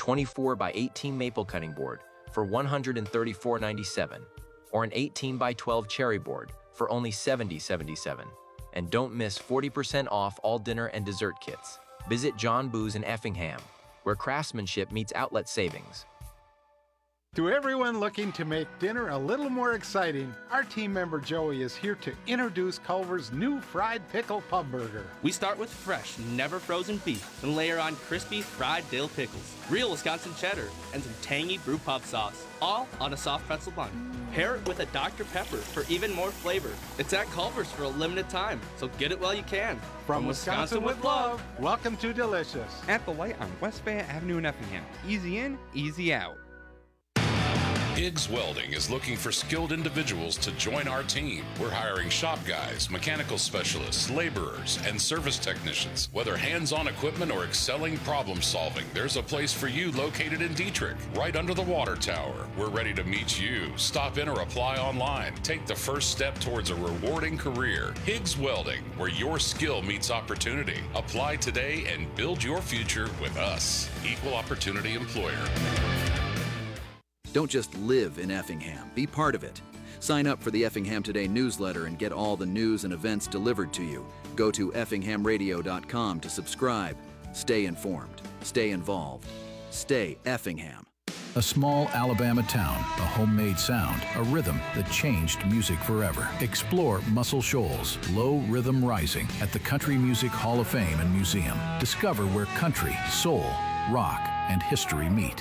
24 by 18 maple cutting board for $134.97, or an 18 by 12 cherry board for only $70.77. And don't miss 40% off all dinner and dessert kits. Visit John Boo's in Effingham, where craftsmanship meets outlet savings. To everyone looking to make dinner a little more exciting, our team member Joey is here to introduce Culver's new fried pickle pub burger. We start with fresh, never frozen beef and layer on crispy fried dill pickles, real Wisconsin cheddar, and some tangy brew pub sauce, all on a soft pretzel bun. Pair it with a Dr. Pepper for even more flavor. It's at Culver's for a limited time, so get it while you can. From Wisconsin with love, welcome to Delicious. At the light on West Fayette Avenue in Effingham. Easy in, easy out. Higgs Welding is looking for skilled individuals to join our team. We're hiring shop guys, mechanical specialists, laborers, and service technicians. Whether hands-on equipment or excelling problem solving, there's a place for you located in Dietrich, right under the water tower. We're ready to meet you. Stop in or apply online. Take the first step towards a rewarding career. Higgs Welding, where your skill meets opportunity. Apply today and build your future with us. Equal opportunity employer. Don't just live in Effingham, be part of it. Sign up for the Effingham Today newsletter and get all the news and events delivered to you. Go to effinghamradio.com to subscribe. Stay informed, stay involved, stay Effingham. A small Alabama town, a homemade sound, a rhythm that changed music forever. Explore Muscle Shoals, Low Rhythm Rising at the Country Music Hall of Fame and Museum. Discover where country, soul, rock, and history meet.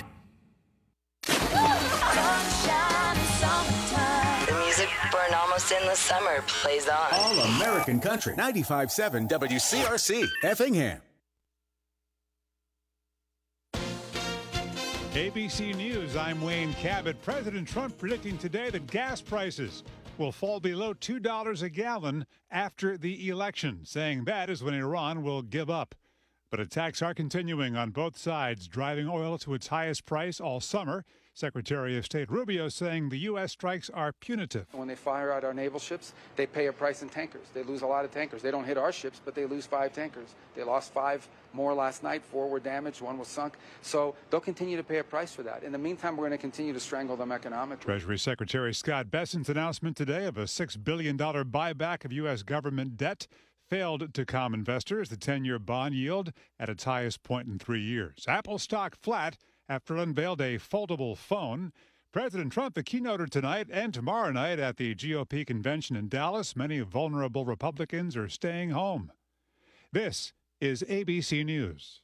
The music born almost in the summer plays on. All American Country. 95.7 WCRC, Effingham. ABC News, I'm Wayne Cabot. President Trump predicting today that gas prices will fall below $2 a gallon after the election, saying that is when Iran will give up. But attacks are continuing on both sides, driving oil to its highest price all summer. Secretary of State Rubio saying the U.S. strikes are punitive. When they fire out our naval ships, they pay a price in tankers. They lose a lot of tankers. They don't hit our ships, but they lose 5 tankers. They lost 5 more last night. 4 were damaged, 1 was sunk. So they'll continue to pay a price for that. In the meantime, we're going to continue to strangle them economically. Treasury Secretary Scott Bessent's announcement today of a $6 billion buyback of U.S. government debt failed to calm investors. The 10-year bond yield at its highest point in 3 years. Apple stock flat after it unveiled a foldable phone. President Trump, the keynoter tonight and tomorrow night at the GOP convention in Dallas. Many vulnerable Republicans are staying home. This is ABC News.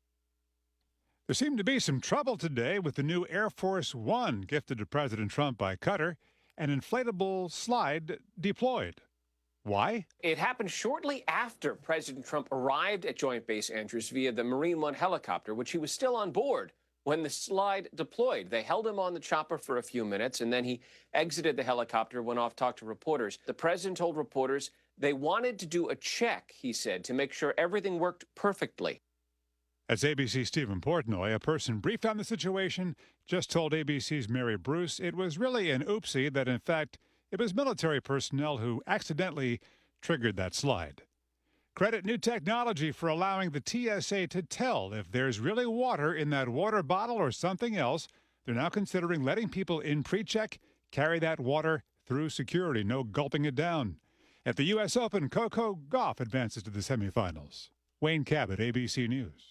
There seemed to be some trouble today with the new Air Force One gifted to President Trump by Qatar, an inflatable slide deployed. Why? It happened shortly after President Trump arrived at Joint Base Andrews via the Marine One helicopter, which he was still on board when the slide deployed. They held him on the chopper for a few minutes, and then he exited the helicopter, went off, talked to reporters. The president told reporters they wanted to do a check, he said, to make sure everything worked perfectly. As ABC's Stephen Portnoy, a person briefed on the situation, just told ABC's Mary Bruce it was really an oopsie, that in fact it was military personnel who accidentally triggered that slide. Credit new technology for allowing the TSA to tell if there's really water in that water bottle or something else. They're now considering letting people in pre-check carry that water through security, no gulping it down. At the U.S. Open, Coco Gauff advances to the semifinals. Wayne Cabot, ABC News.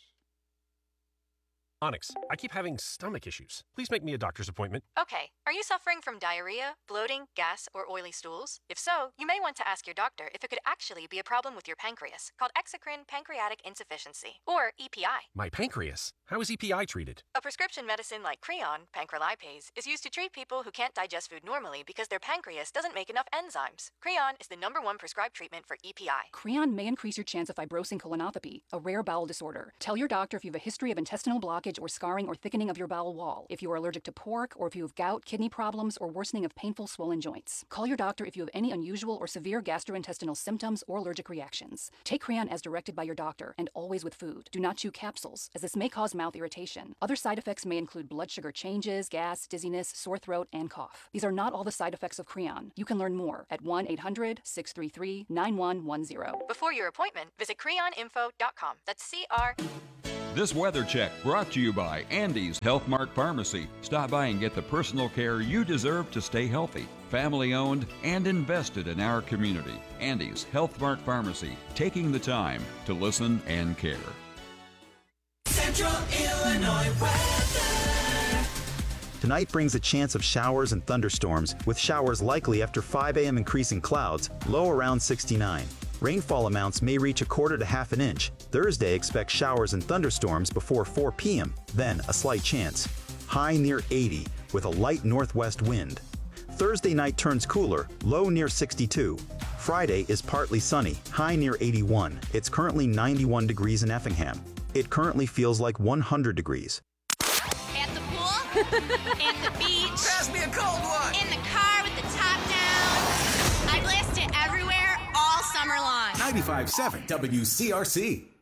Onyx, I keep having stomach issues. Please make me a doctor's appointment. Okay, are you suffering from diarrhea, bloating, gas, or oily stools? If so, you may want to ask your doctor if it could actually be a problem with your pancreas, called exocrine pancreatic insufficiency, or EPI. My pancreas? How is EPI treated? A prescription medicine like Creon, pancrelipase, is used to treat people who can't digest food normally because their pancreas doesn't make enough enzymes. Creon is the #1 prescribed treatment for EPI. Creon may increase your chance of fibrosing colonopathy, a rare bowel disorder. Tell your doctor if you have a history of intestinal blockage or scarring or thickening of your bowel wall, if you are allergic to pork, or if you have gout, kidney problems, or worsening of painful swollen joints. Call your doctor if you have any unusual or severe gastrointestinal symptoms or allergic reactions. Take Creon as directed by your doctor, and always with food. Do not chew capsules, as this may cause mouth irritation. Other side effects may include blood sugar changes, gas, dizziness, sore throat, and cough. These are not all the side effects of Creon. You can learn more at 1-800-633-9110. Before your appointment, visit creoninfo.com. That's CR. This weather check brought to you by Andy's Health Mart Pharmacy. Stop by and get the personal care you deserve to stay healthy. Family owned and invested in our community. Andy's Health Mart Pharmacy, taking the time to listen and care. Central Illinois weather. Tonight brings a chance of showers and thunderstorms, with showers likely after 5 a.m. increasing clouds, low around 69. Rainfall amounts may reach 1/4 to 1/2 an inch. Thursday expects showers and thunderstorms before 4 p.m., then a slight chance. High near 80, with a light northwest wind. Thursday night turns cooler, low near 62. Friday is partly sunny, high near 81. It's currently 91 degrees in Effingham. It currently feels like 100 degrees. At the pool, at the beach, pass me a cold one. In the car with the top down. I blast it everywhere all summer long. 95.7 WCRC.